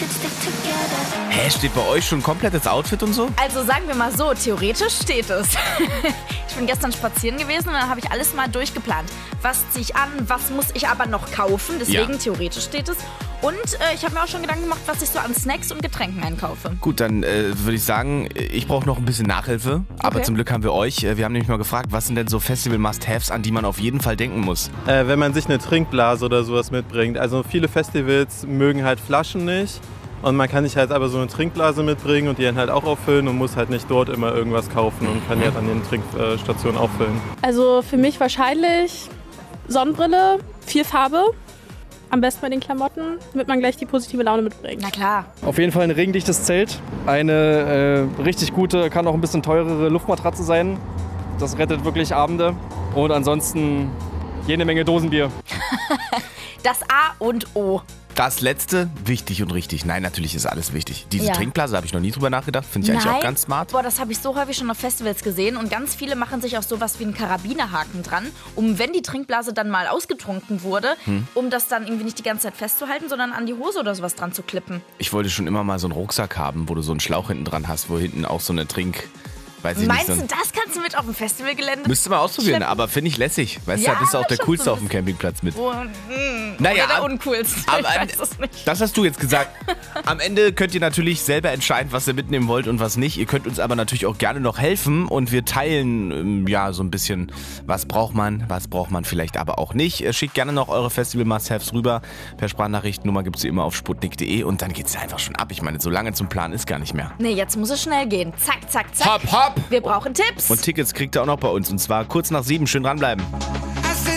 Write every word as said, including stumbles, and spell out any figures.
Hä, steht bei euch schon komplettes Outfit und so? Also sagen wir mal so, theoretisch steht es. Ich bin gestern spazieren gewesen und dann habe ich alles mal durchgeplant. Was ziehe ich an, was muss ich aber noch kaufen, deswegen Ja. theoretisch steht es. Und äh, ich habe mir auch schon Gedanken gemacht, was ich so an Snacks und Getränken einkaufe. Gut, dann äh, würde ich sagen, ich brauche noch ein bisschen Nachhilfe. Aber Okay. zum Glück haben wir euch. Wir haben nämlich mal gefragt, was sind denn so Festival-Must-Haves, an die man auf jeden Fall denken muss? Äh, wenn man sich eine Trinkblase oder sowas mitbringt. Also viele Festivals mögen halt Flaschen nicht. Und man kann sich halt aber so eine Trinkblase mitbringen und die dann halt auch auffüllen und muss halt nicht dort immer irgendwas kaufen und kann die halt an den Trinkstationen auffüllen. Also für mich wahrscheinlich Sonnenbrille, viel Farbe. Am besten bei den Klamotten, damit man gleich die positive Laune mitbringt. Na klar. Auf jeden Fall ein regendichtes Zelt. Eine äh, richtig gute, kann auch ein bisschen teurere Luftmatratze sein. Das rettet wirklich Abende. Und ansonsten jede Menge Dosenbier. Das A und O. Das letzte, wichtig und richtig. Nein, natürlich ist alles wichtig. Diese Ja. Trinkblase habe ich noch nie drüber nachgedacht. Finde ich eigentlich auch ganz smart. Boah, das habe ich so häufig schon auf Festivals gesehen und ganz viele machen sich auch sowas wie einen Karabinerhaken dran, um, wenn die Trinkblase dann mal ausgetrunken wurde, Hm. um das dann irgendwie nicht die ganze Zeit festzuhalten, sondern an die Hose oder sowas dran zu klippen. Ich wollte schon immer mal so einen Rucksack haben, wo du so einen Schlauch hinten dran hast, wo hinten auch so eine Trink... Weiß ich Meinst nicht, so du, das kannst du mit auf dem Festivalgelände? Müsste mal ausprobieren, schleppen? aber finde ich lässig. Weißt Ja, du, da bist du auch der schon Coolste so ein auf dem Campingplatz mit. Oh, mm, Naja, oder der am- uncoolste, am- ich weiß es nicht. Das hast du jetzt gesagt. Am Ende könnt ihr natürlich selber entscheiden, was ihr mitnehmen wollt und was nicht. Ihr könnt uns aber natürlich auch gerne noch helfen und wir teilen ähm, ja so ein bisschen, was braucht man, was braucht man vielleicht aber auch nicht. Äh, Schickt gerne noch eure Festival-Must-Haves rüber. Per Sprachnachrichtennummer gibt es sie immer auf sputnik punkt de und dann geht's ja einfach schon ab. Ich meine, so lange zum Plan ist gar nicht mehr. Nee, jetzt muss es schnell gehen. Zack, zack, zack. Hopp, hopp! Wir brauchen Tipps. Und Tickets kriegt ihr auch noch bei uns und zwar kurz nach sieben. Schön dranbleiben.